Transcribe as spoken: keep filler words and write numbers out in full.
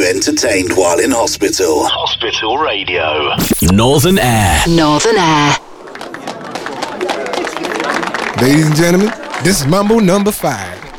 you entertained while in hospital. Hospital Radio. Northern Air. Northern Air. Ladies and gentlemen, this is Mambo number five.